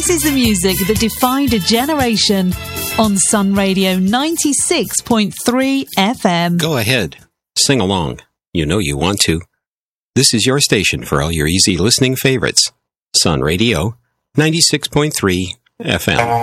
This is the music that defined a generation on Sun Radio 96.3 FM. Go ahead. Sing along. You know you want to. This is your station for all your easy listening favorites. Sun Radio 96.3 FM.